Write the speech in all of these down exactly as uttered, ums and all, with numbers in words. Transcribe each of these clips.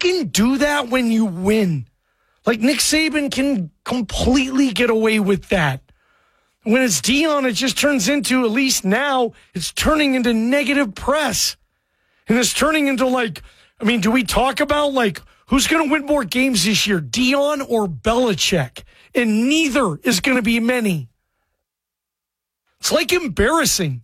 can do that when you win. Like, Nick Saban can completely get away with that. When it's Deion, it just turns into, at least now, it's turning into negative press. And it's turning into, like, I mean, do we talk about, like, who's going to win more games this year, Deion or Belichick? And neither is going to be many. It's, like, embarrassing.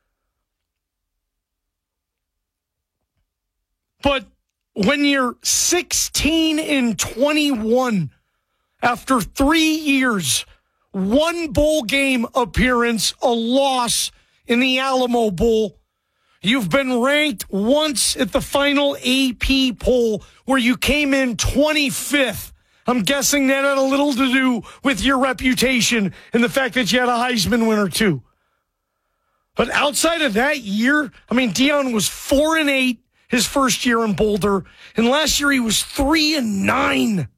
But when you're sixteen and twenty-one after three years, one bowl game appearance, a loss in the Alamo Bowl, you've been ranked once at the final A P poll where you came in twenty-fifth. I'm guessing that had a little to do with your reputation and the fact that you had a Heisman winner too. But outside of that year, I mean, Deion was four and eight his first year in Boulder, and last year he was three and nine. It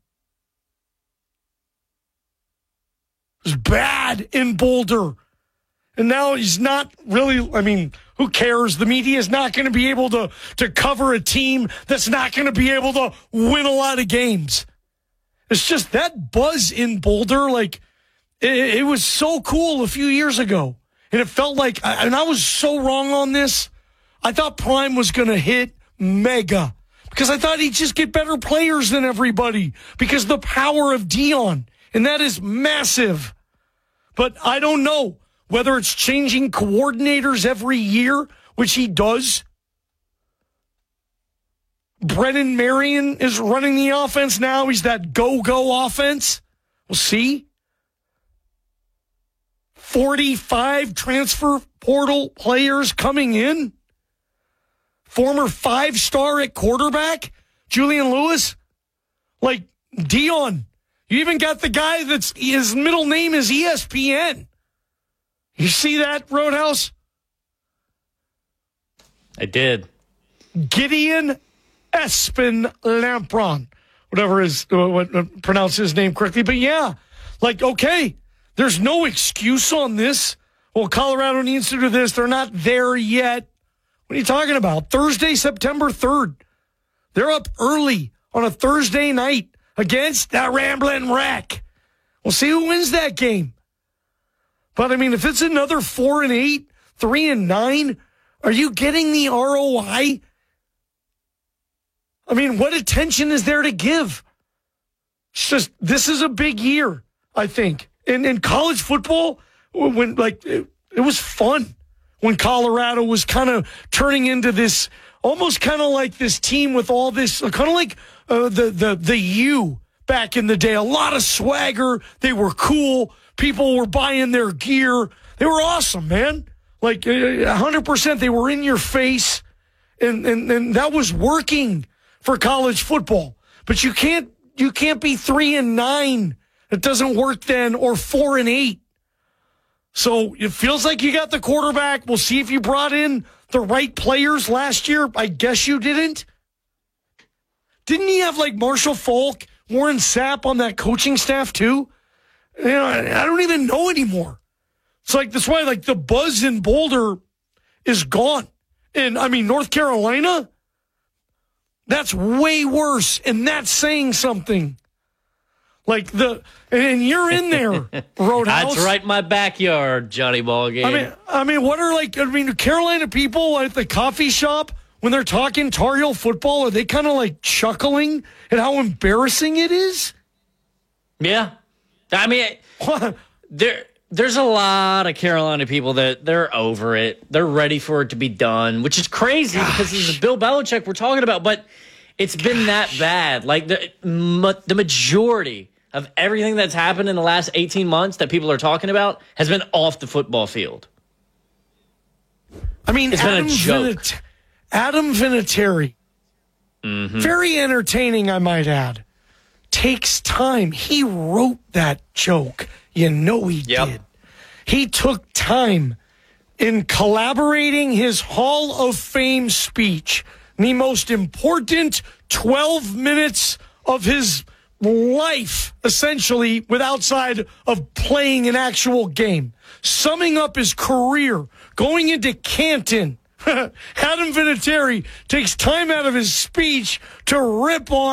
was bad in Boulder. And now he's not really, I mean, who cares? The media is not going to be able to, to cover a team that's not going to be able to win a lot of games. It's just that buzz in Boulder, like, it, it was so cool a few years ago. And it felt like, and I was so wrong on this, I thought Prime was going to hit mega because I thought he'd just get better players than everybody because the power of Deion, and that is massive. But I don't know whether it's changing coordinators every year, which he does. Brennan Marion is running the offense now. He's that go-go offense. We'll see. forty-five transfer portal players coming in. Former five-star at quarterback, Julian Lewis. Like, Deion. You even got the guy that's, his middle name is E S P N. You see that, Roadhouse? I did. Gideon Espen Lampron. Whatever is, uh, what, uh, pronounce his name correctly. But yeah, like, okay, there's no excuse on this. Well, Colorado needs to do this. They're not there yet. What are you talking about? Thursday, September third. They're up early on a Thursday night against that Ramblin' Wreck. We'll see who wins that game. But, I mean, if it's another four and eight, three and nine, are you getting the R O I? I mean, what attention is there to give? It's just, this is a big year, I think. In, in college football, when, like, it, it was fun when Colorado was kind of turning into this, almost kind of like this team with all this, kind of like uh, the, the, the U back in the day. A lot of swagger. They were cool. People were buying their gear. They were awesome, man. Like, one hundred percent they were in your face. And, and, and that was working for college football. But you can't, you can't be three and nine. It doesn't work then, or four and eight. So it feels like you got the quarterback. We'll see if you brought in the right players last year. I guess you didn't. Didn't he have like Marshall Faulk, Warren Sapp on that coaching staff too? You know, I don't even know anymore. It's like, that's why like the buzz in Boulder is gone. And I mean, North Carolina, that's way worse. And that's saying something. Like the, and you're in there, Roadhouse. That's right in my backyard, Johnny Ballgame. I mean, I mean, what are like, I mean, Carolina people at the coffee shop, when they're talking Tar Heel football, are they kind of like chuckling at how embarrassing it is? Yeah. I mean, there, there's a lot of Carolina people that they're over it. They're ready for it to be done, which is crazy Gosh. because this is Bill Belichick we're talking about, but it's been Gosh. that bad. Like the, the majority of everything that's happened in the last eighteen months that people are talking about has been off the football field. I mean, it's Adam been a joke. Vinat- Adam Vinatieri, mm-hmm. very entertaining, I might add. Takes time. He wrote that joke. You know he yep. did. He took time in collaborating his Hall of Fame speech, the most important twelve minutes of his life, essentially, with outside of playing an actual game. Summing up his career, going into Canton. Adam Vinatieri takes time out of his speech to rip on